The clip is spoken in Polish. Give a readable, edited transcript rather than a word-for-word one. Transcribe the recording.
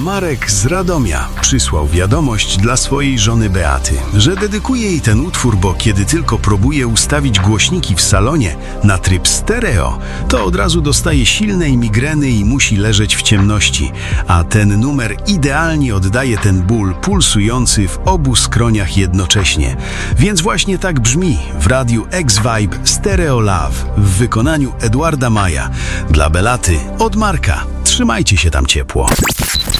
Marek z Radomia przysłał wiadomość dla swojej żony Beaty, że dedykuje jej ten utwór, bo kiedy tylko próbuje ustawić głośniki w salonie na tryb stereo, to od razu dostaje silnej migreny i musi leżeć w ciemności, a ten numer idealnie oddaje ten ból pulsujący w obu skroniach jednocześnie. Więc właśnie tak brzmi w radiu X-Vibe Stereo Love w wykonaniu Edwarda Maja dla Belaty od Marka. Trzymajcie się tam ciepło.